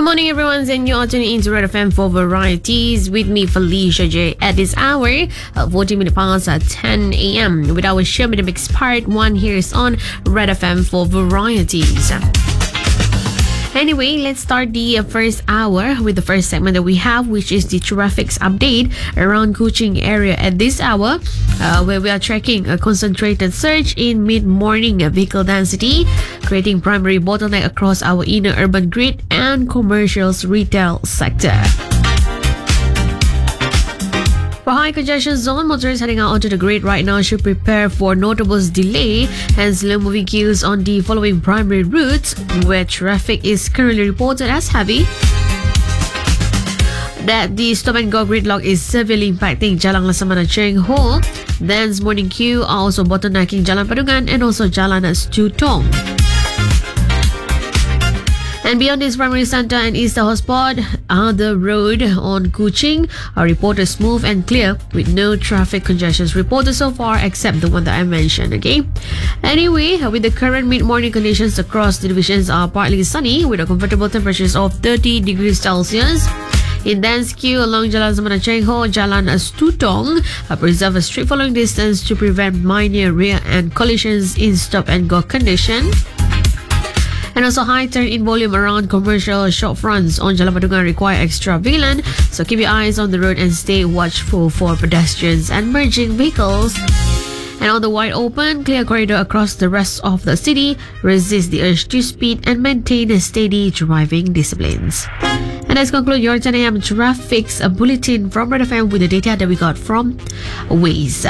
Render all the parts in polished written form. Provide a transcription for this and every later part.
Good morning, everyone, and you're tuning into Red FM for Varieties with me, Felicia J. At this hour, 40 minutes past 10 a.m. with our show, the Mix Part 1 here is on Red FM for Varieties. Anyway, let's start the first hour with the first segment that we have, which is the traffic update around Kuching area at this hour, where we are tracking a concentrated surge in mid-morning vehicle density, creating primary bottleneck across our inner urban grid and commercials retail sector. For high congestion zone, motorists heading out onto the grid right now should prepare for notable delay and slow-moving queues on the following primary routes where traffic is currently reported as heavy. That the stop-and-go gridlock is severely impacting Jalan Laksamana Cheng Ho. Dense morning queue are also bottlenecking Jalan Padungan and also Jalan Stutong. And beyond this primary center and Easter hotspot, the road on Kuching are reported smooth and clear with no traffic congestions reported so far except the one that I mentioned, okay? Anyway, with the current mid-morning conditions across the divisions are partly sunny with a comfortable temperatures of 30 degrees Celsius. In dense queue along Jalan Laksamana Cheng Ho, Jalan Stutong, preserve a strict following distance to prevent minor rear-end collisions in stop-and-go condition. And also high turn-in volume around commercial shop fronts on Jalan Padungan require extra vigilance, so keep your eyes on the road and stay watchful for pedestrians and merging vehicles. And on the wide open, clear corridor across the rest of the city, resist the urge to speed and maintain a steady driving disciplines. And let's conclude your 10 a.m. traffic bulletin from Red FM with the data that we got from Waze.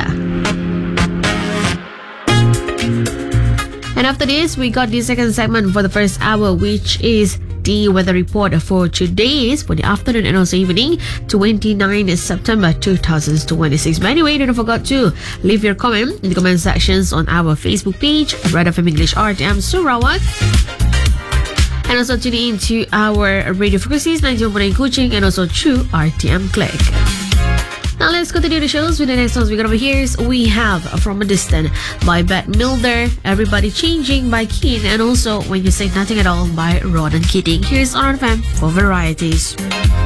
And after this, we got the second segment for the first hour, which is the weather report for today for the afternoon and also evening, 29 September 2026. But anyway, don't forget to leave your comment in the comment sections on our Facebook page, Red FM English RTM Sarawak. And also tune in to our radio frequencies, 91.9 Kuching and also True RTM Click. Now let's continue the shows with the next songs we got over here. We have From a Distance by Bette Midler, Everybody Changing by Keen, and also When You Say Nothing at All by Ronan Keating. Here's RFM for Varieties.